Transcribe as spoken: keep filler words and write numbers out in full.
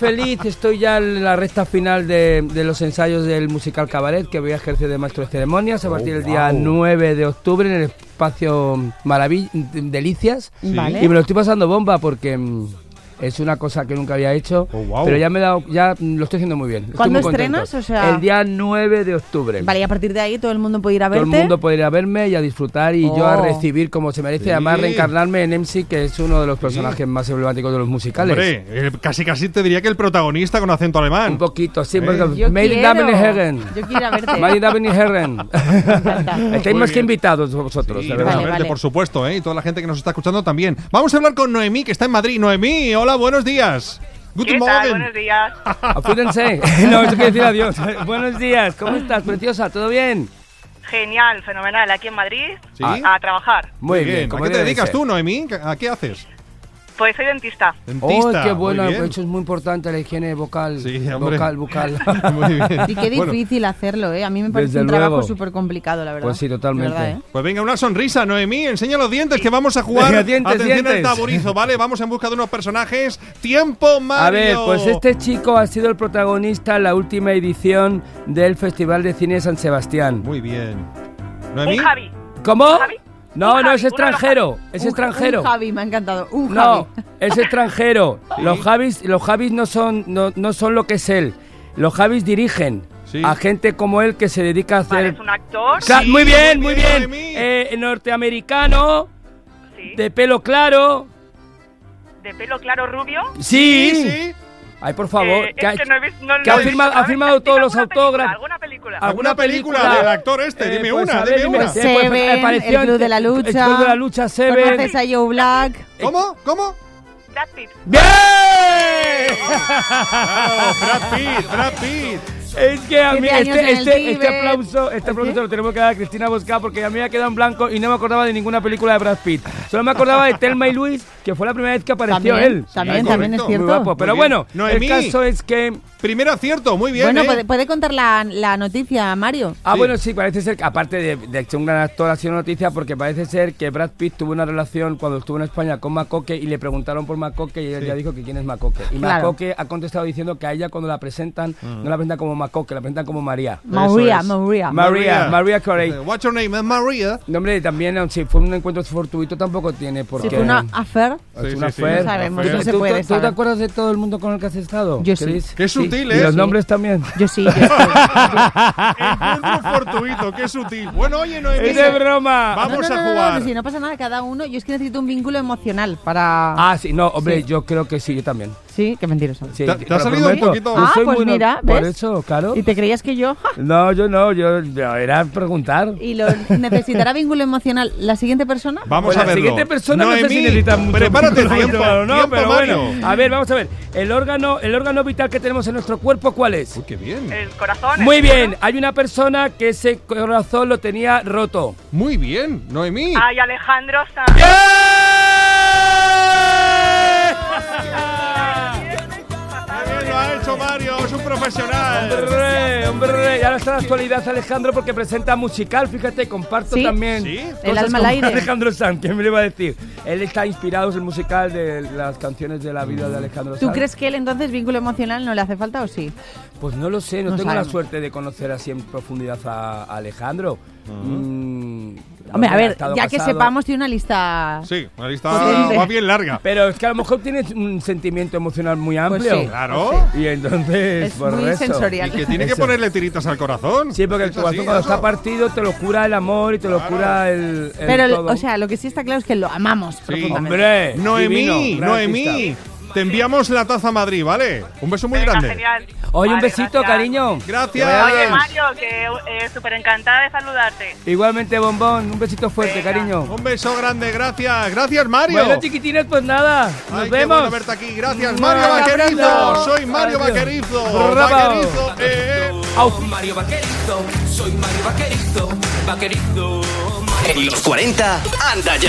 feliz, estoy ya en la recta final de, de los ensayos del musical Cabaret, que voy a ejercer de maestro de ceremonias a partir oh, del día wow. nueve de octubre en el espacio Maravill- Delicias. ¿Sí? Vale. Y me lo estoy pasando bomba porque es una cosa que nunca había hecho, oh, wow. pero ya me he dado, ya lo estoy haciendo muy bien. ¿Cuándo estrenas? O sea... El día nueve de octubre. Vale, y a partir de ahí todo el mundo puede ir a verte. Todo el mundo puede ir a verme y a disfrutar y oh. yo a recibir como se merece, sí. además reencarnarme en M C, que es uno de los personajes sí. más emblemáticos de los musicales. Hombre, eh, casi casi te diría que el protagonista con acento alemán. Un poquito, sí, ¿Eh? porque Made in Davenhagen. Yo quiero ir a verte. Made in Davenhagen. Estáis más que invitados vosotros, sí, de verdad. Vale, vale. Por supuesto, ¿eh? Y toda la gente que nos está escuchando también. Vamos a hablar con Noemí, que está en Madrid. Noemí, hola, buenos días. ¿Qué tal? Buenos días. Apúrense. No, eso quiere decir adiós. Buenos días. ¿Cómo estás, preciosa? ¿Todo bien? Genial, fenomenal. Aquí en Madrid, ¿sí? a trabajar. Muy, Muy bien. bien. ¿A qué te dedicas ser? tú, Noemí? ¿A qué haces? Pues soy dentista. Dentista. Oh, qué bueno. Eso es muy importante, la higiene vocal. Sí, vocal, bucal. Muy bien. Y qué difícil bueno, hacerlo, ¿eh? A mí me parece un luego. trabajo súper complicado, la verdad. Pues sí, totalmente. Verdad, ¿eh? Pues venga, una sonrisa, Noemí. Enseña los dientes, sí. que vamos a jugar. Venga, dientes, Atención dientes. al taburizo, ¿vale? Vamos en busca de unos personajes. ¡Tiempo, Mario! A ver, pues este chico ha sido el protagonista en la última edición del Festival de Cine de San Sebastián. Muy bien. ¿Noemí? Un Javi. ¿Cómo? ¿Un Javi? No, un no, Javi, es extranjero, es un, extranjero. Un Javi, me ha encantado, un No, Javi. es extranjero. ¿Sí? Los Javis, los Javis no son, no, no son lo que es él. Los Javis dirigen sí. a gente como él que se dedica a hacer... Vale, ¿es un actor? Ca- Sí, muy bien, muy muy bien. bien. Eh, norteamericano, Sí. de pelo claro. ¿De pelo claro rubio? Sí. Sí, sí. Ay, por favor. Eh, que ha, es que no he visto, no que lo ha he firmado, visto. ha firmado Dime todos los alguna película, autógrafos. ¿Alguna película? ¿Alguna película del actor este? Dime Eh, pues, una, a ver, dime dime, una. eh, pues, Seven, apareció el Club en- de la Lucha. El Club de la Lucha, Seven. ¿Conoces a Joe Black? ¿Cómo? ¿Cómo? Brad Pitt. ¡Bien! Claro, Brad Pitt, Brad Pitt. Es que a mí Siete años en este, el este, este Tíbet. aplauso, este aplauso ¿Qué? se lo tenemos que dar a Cristina Bosca porque a mí me ha quedado en blanco y no me acordaba de ninguna película de Brad Pitt. Solo me acordaba de Thelma y Luis, que fue la primera vez que apareció También, él. también, Sí, también es correcto. cierto. Muy guapo. Pero Muy bueno, bien. Noemí. el caso es que... Primero acierto, muy bien. Bueno, ¿eh? puede, puede contar la, la noticia, Mario. Ah, Sí. bueno, sí, parece ser que, aparte de, de ser un gran actor, ha sido noticia porque parece ser que Brad Pitt tuvo una relación cuando estuvo en España con Macoque y le preguntaron por Macoque y él Sí. ya dijo que quién es Macoque. Y Claro. Macoque ha contestado diciendo que a ella cuando la presentan, no la presentan como Macoque, la presentan como María. María, es. María. María, María Carey. What's your name? María. No, hombre, también, aun si fue un encuentro fortuito, tampoco tiene por Si qué. fue una affair, Es Sí, una sí, sí. affair. No sabemos, ¿Tú- no se tú- puede tú- ¿Tú te saber. acuerdas de todo el mundo con el que has estado? Yo sí. Chris? Qué sutil, ¿Y ¿eh? los Sí. nombres también? yo sí, yo sí. Encuentro fortuito, qué sutil. Bueno, oye, Noemí. ¡Es de broma! Vamos no, no, a no, no, jugar. no, si no pasa nada, cada uno. Yo es que necesito un vínculo emocional para. Ah, sí, no, hombre, Sí. yo creo que sí, yo también. Sí, qué mentiroso. Sí, ¿Te- te lo ha salido un prometo. poquito? Yo Ah, soy pues muy no- mira, Por ¿ves? eso, claro. ¿Y te creías que yo? ¡Ja! No, yo no, yo, yo era preguntar. ¿Y lo necesitará vínculo emocional la siguiente persona? Vamos Pues a la verlo. siguiente persona no sé Noemí, si necesita mucho prepárate, mucho tiempo, o no, tiempo, pero Mario. bueno. A ver, vamos a ver. El órgano, el órgano vital que tenemos en nuestro cuerpo, ¿cuál es? Uy, qué bien. El corazón. Muy el bien, cerebro. hay una persona que ese corazón lo tenía roto. Muy bien, Noemí. Ay, Alejandro Sanz. Qué bien lo ha hecho Mario, es un profesional. Hombre, hombre, y ahora está en la actualidad Alejandro porque presenta musical, fíjate, comparto ¿Sí? también. ¿Sí? El cosas alma al con aire. Alejandro Sanz, ¿qué me le iba a decir? Él está inspirado en el musical de las canciones de la vida de Alejandro Sanz. ¿Tú crees que él entonces vínculo emocional no le hace falta o sí? Pues no lo sé, no, No tengo la sabemos. suerte de conocer así en profundidad a, a Alejandro. Mm, Hombre, a ha ver, estado ya que casado. sepamos, tiene una lista. Sí, una lista Potente. va bien larga. Pero es que a lo mejor tiene un sentimiento emocional muy Pues amplio. sí. Claro. Y entonces, Es por muy eso. sensorial. Y que tiene que Eso. ponerle tiritas al corazón. Sí, porque el Es corazón así, cuando eso. está partido te lo cura el amor y te lo Claro. cura el, el Pero, todo. o sea, lo que sí está claro es que lo amamos profundamente. ¡Hombre! Noemí, divino, gran Noemí, artista. te enviamos la taza a Madrid, ¿vale? Un beso muy Venga, grande. genial. Oye, un Vale, besito, gracias. cariño. Gracias. Que vaya Oye, bien. Mario, que eh, súper encantada de saludarte. Igualmente, bombón. Un besito fuerte, Venga. cariño. Un beso grande, gracias. Gracias, Mario. Bueno, chiquitines, pues nada. Nos Ay, qué vemos. bueno verte aquí. Gracias, Mua, Mario un Vaquerizo. abrazo. Soy Mario Adiós. Vaquerizo. Bravo. Vaquerizo. Eh, eh. Au. Mario Vaquerizo, soy Mario Vaquerizo, Vaquerizo. En los cuarenta, anda ya.